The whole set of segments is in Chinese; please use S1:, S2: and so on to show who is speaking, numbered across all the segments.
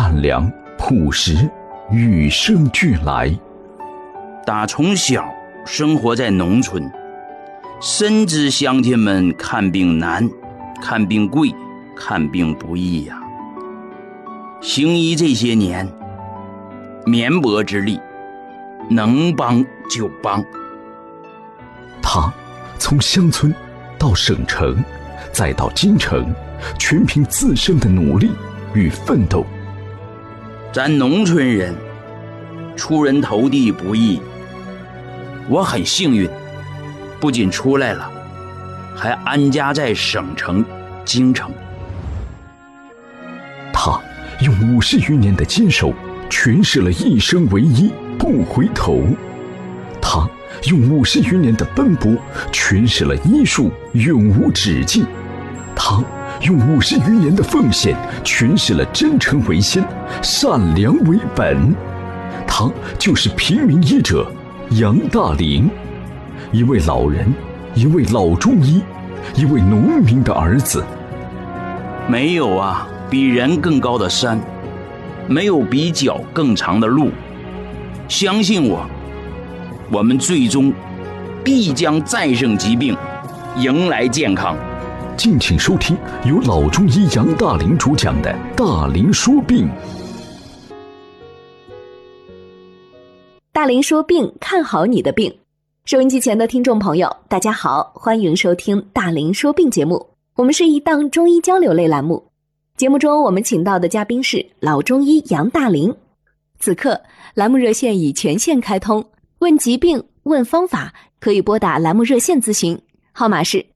S1: 善良朴实，与生俱来。
S2: 打从小生活在农村，深知乡亲们看病难，看病贵，看病不易呀。行医这些年，绵薄之力，能帮就帮。
S1: 他从乡村到省城，再到京城，全凭自身的努力与奋斗。
S2: 咱农村人出人头地不易，我很幸运，不仅出来了，还安家在省城京城。
S1: 他用50余年的坚守诠释了一生为一不回头，他用50余年的奔波诠释了医术永无止境，他用50余年的奉献诠释了真诚为先，善良为本。他就是平民医者杨大林，一位老人，一位老中医，一位农民的儿子。
S2: 没有啊比人更高的山，没有比脚更长的路。相信我，我们最终必将战胜疾病，迎来健康。
S1: 敬请收听由老中医杨大林主讲的《大林说病》。
S3: 大林说病，看好你的病。收音机前的听众朋友，大家好，欢迎收听大林说病节目。我们是一档中医交流类栏目，节目中我们请到的嘉宾是老中医杨大林。此刻栏目热线已全线开通，问疾病问方法可以拨打栏目热线咨询，号码是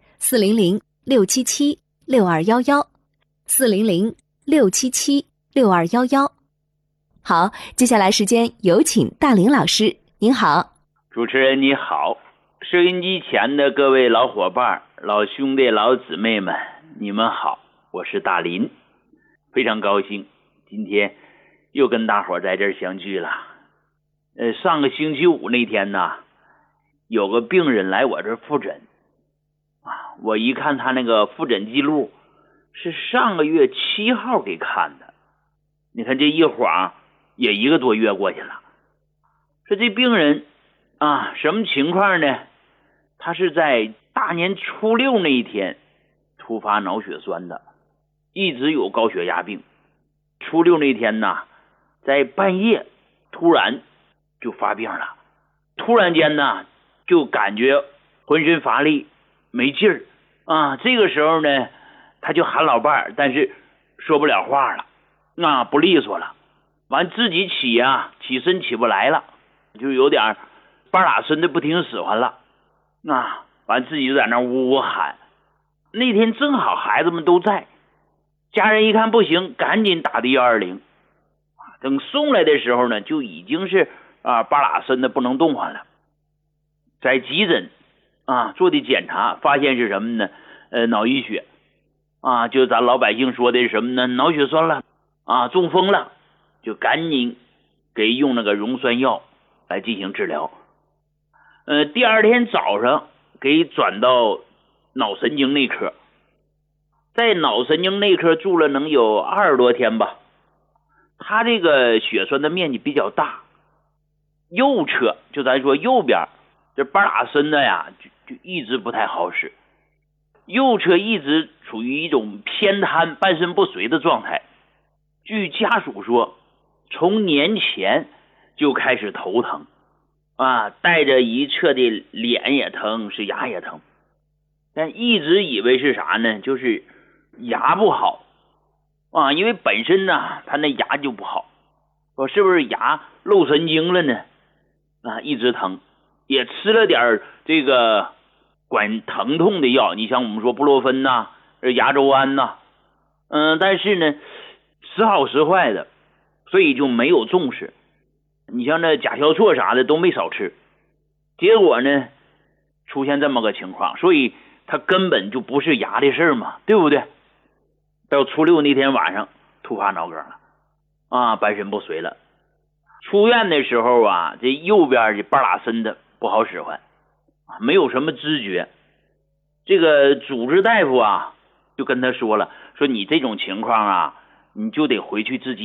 S3: 400-677-6211，400-677-6211。好，接下来时间有请大林老师。您好。
S4: 主持人你好，收音机前的各位老伙伴、老兄弟、老姊妹们，你们好，我是大林，非常高兴今天又跟大伙在这儿相聚了。上个星期五那天呢，有个病人来我这儿复诊我一看他那个复诊记录是上个月7号给看的，你看这一晃也1个多月过去了。说这病人什么情况呢？他是在大年初6那一天突发脑血栓的，一直有高血压病。初6那天呢，在半夜突然就发病了，突然间呢就感觉浑身乏力没劲儿这个时候呢他就喊老伴儿，但是说不了话了不利索了，完自己起身起不来了，就有点半拉身的不听使唤了完自己就在那呜呜喊。那天正好孩子们都在，家人一看不行，赶紧打的120。等送来的时候呢，就已经是半拉身的不能动弹了。在急诊做的检查，发现是什么呢？脑溢血就咱老百姓说的是什么呢？脑血栓了中风了，就赶紧给用那个溶栓药来进行治疗。第二天早上给转到脑神经内科，在脑神经内科住了能有20多天吧。他这个血栓的面积比较大，右侧就咱说右边这半拉身的就一直不太好使，右侧一直处于一种偏瘫半身不遂的状态。据家属说，从年前就开始头疼带着一侧的脸也疼，是牙也疼，但一直以为是啥呢？就是牙不好因为本身呢他那牙就不好，说是不是牙漏神经了呢一直疼，也吃了点这个管疼痛的药，你像我们说布洛芬牙周安但是呢时好时坏的，所以就没有重视。你像这甲硝唑啥的都没少吃，结果呢出现这么个情况，所以他根本就不是牙的事嘛，对不对？到初6那天晚上突发脑梗了半身不遂了。出院的时候这右边的半拉身的不好使唤没有什么知觉。这个主治大夫就跟他说了，说你这种情况你就得回去自己